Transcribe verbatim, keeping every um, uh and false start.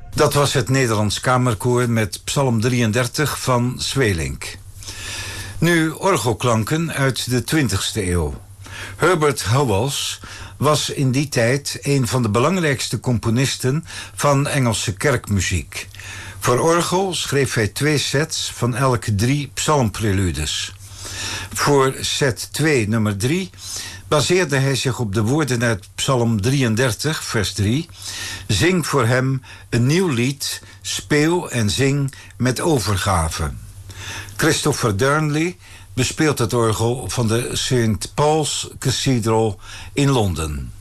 Dat was het Nederlands Kamerkoor met Psalm drieëndertig van Sweelinck. Nu orgelklanken uit de twintigste eeuw. Herbert Howells was in die tijd een van de belangrijkste componisten van Engelse kerkmuziek. Voor orgel schreef hij twee sets van elk drie psalmpreludes. Voor set twee, nummer drie, baseerde hij zich op de woorden uit Psalm drieëndertig, vers drie. Zing voor hem een nieuw lied, speel en zing met overgave. Christopher Darnley bespeelt het orgel van de Saint Paul's Cathedral in Londen.